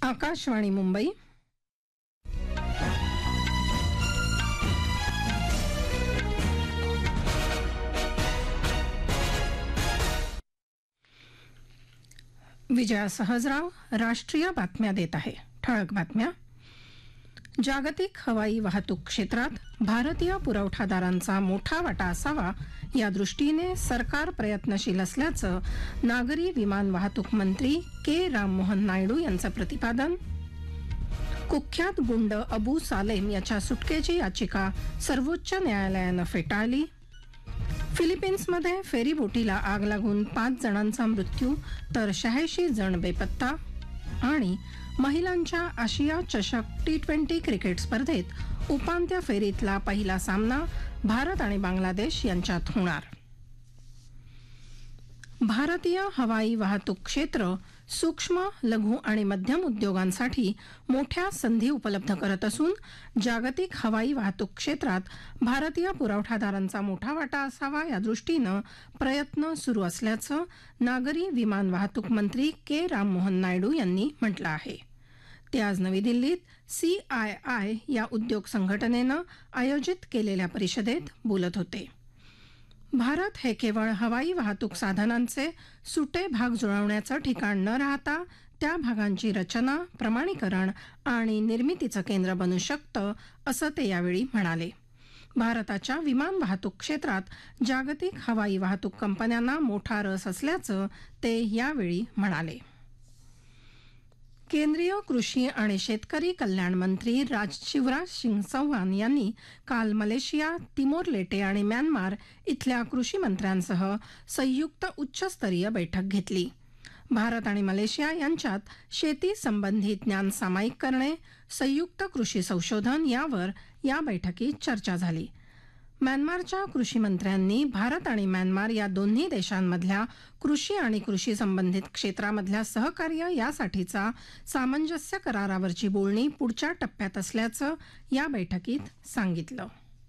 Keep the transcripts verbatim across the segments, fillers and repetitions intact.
आकाशवाणी मुंबई. विजया सहजराव राष्ट्रीय बातम्या देत आहे. ठळक बातम्या. जागतिक हवाई वाहतूक क्षेत्रात भारतीय पुरवठादारांचा मोठा वाटा असावा या दृष्टीने सरकार प्रयत्नशील असल्याचं नागरी विमान वाहतूक मंत्री के राममोहन नायडू यांचं प्रतिपादन. कुख्यात गुंड अबू सालेम याच्या सुटकेची याचिका सर्वोच्च न्यायालयानं फेटाळली. फिलिपिन्समध्ये फेरीबोटीला आग लागून पाच जणांचा मृत्यू तर शहाऐंशी जण बेपत्ता. आणि महिलांच्या आशिया चषक टी ट्वेंटी क्रिकेट स्पर्धेत उपांत्य फेरीतला पहिला सामना भारत आणि बांगलादेश यांच्यात होणार. भारतीय हवाई वाहतूक क्षेत्र सूक्ष्म, लघु आणि मध्यम उद्योगांसाठी मोठ्या संधी उपलब्ध करत असून जागतिक हवाई वाहतूक क्षेत्रात भारतीय पुरवठादारांचा मोठा वाटा असावा या दृष्टीनं प्रयत्न सुरू असल्याचं नागरी विमान वाहतूक मंत्री के राममोहन नायडू यांनी म्हटलं आहे. ते आज नवी दिल्लीत सी आय आय या उद्योग संघटनेनं आयोजित केलेल्या परिषदेत बोलत होते. भारत हे केवळ हवाई वाहतूक साधनांचे सुटे भाग जुळवण्याचं ठिकाण न राहता त्या भागांची रचना, प्रमाणीकरण आणि निर्मितीचं केंद्र बनू शकतं असं ते यावेळी म्हणाले. भारताच्या विमान वाहतूक क्षेत्रात जागतिक हवाई वाहतूक कंपन्यांना मोठा रस असल्याचं ते यावेळी म्हणाले. केंद्रीय कृषी आणि शेतकरी कल्याण मंत्री राज शिवराज सिंग चौहान यांनी काल मलेशिया, तिमोर लेटे आणि म्यानमार इथल्या कृषी मंत्र्यांसह संयुक्त उच्चस्तरीय बैठक घेतली. भारत आणि मलेशिया यांच्यात शेती संबंधित ज्ञान सामायिक करणे, संयुक्त कृषी संशोधन यावर या बैठकीत चर्चा झाली. म्यानमारच्या कृषी मंत्र्यांनी भारत आणि म्यानमार या दोन्ही देशांमधल्या कृषी आणि कृषी संबंधित क्षेत्रामधल्या सहकार्य यासाठीचा सामंजस्य करारावरची बोलणी पुढच्या टप्प्यात असल्याचं या बैठकीत सांगितलं.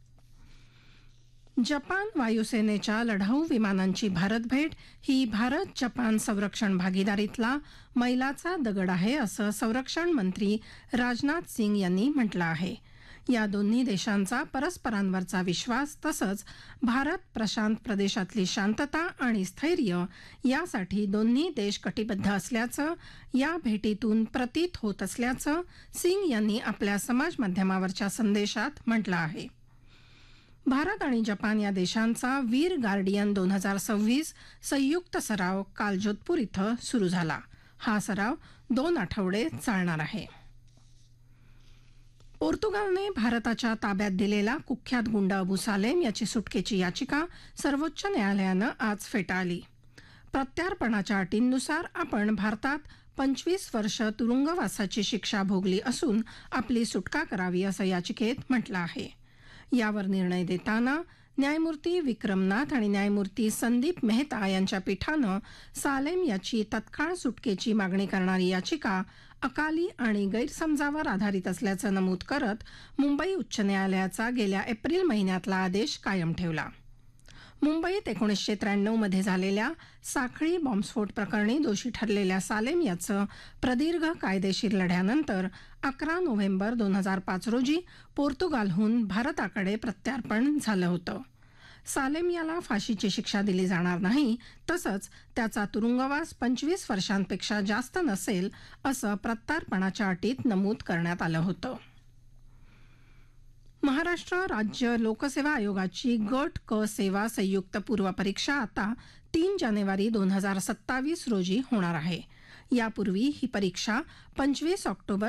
जपान वायुसेनेच्या लढाऊ विमानांची भारत भेट ही भारत जपान संरक्षण भागीदारीतला मैलाचा दगड आहे असं संरक्षण मंत्री राजनाथ सिंग यांनी म्हटलं आहे. या दोन्ही देशांचा परस्परांवरचा विश्वास तसंच भारत प्रशांत प्रदेशातली शांतता आणि स्थैर्य यासाठी दोन्ही देश कटिबद्ध असल्याचं या भेटीतून प्रतीत होत असल्याचं सिंग यांनी आपल्या समाज माध्यमावरच्या संदेशात म्हटलं आहे. भारत आणि जपान या देशांचा वीर गार्डियन दोन हजार सव्वीस संयुक्त सराव काल जोधपूर इथं सुरू झाला. हा सराव दोन आठवडे चालणार आहे. पोर्तुगालने भारताच्या ताब्यात दिलेला कुख्यात गुंड अबू सालेम याची सुटकेची याचिका सर्वोच्च न्यायालयानं आज फेटाळली. प्रत्यार्पणाच्या अटींनुसार आपण भारतात पंचवीस वर्ष तुरुंगवासाची शिक्षा भोगली असून आपली सुटका करावी असं याचिकेत म्हटलं आहे. यावर निर्णय देताना न्यायमूर्ती विक्रमनाथ आणि न्यायमूर्ती संदीप मेहता यांच्या पीठानं सालेम याची तत्काळ सुटकेची मागणी करणारी याचिका अकाली आणि गैरसमजावर आधारित असल्याचं नमूद करत मुंबई उच्च न्यायालयाचा गेल्या एप्रिल महिन्यातला आदेश कायम ठेवला. मुंबईत एकोणीसशे त्र्याण्णव मध्ये झालेल्या साखळी बॉम्बस्फोट प्रकरणी दोषी ठरलेल्या सालेम याचं प्रदीर्घ कायदेशीर लढ्यानंतर अकरा नोव्हेंबर दोन हजार पाच रोजी पोर्तुगालहून भारताकडे प्रत्यार्पण झालं होतं. सालेम याला फाशीची शिक्षा दिली जाणार नाही तसंच त्याचा तुरुंगवास पंचवीस वर्षांपेक्षा जास्त नसेल असं प्रत्यार्पणाच्या अटीत नमूद करण्यात आलं होतं. महाराष्ट्र राज्य लोकसेवा आयोगाची गट क सेवा संयुक्त पूर्व परीक्षा आता तीन जानेवारी दोन हजार सत्तावीस रोजी होणार आहे. यापूर्वी ही परीक्षा पंचवीस ऑक्टोबर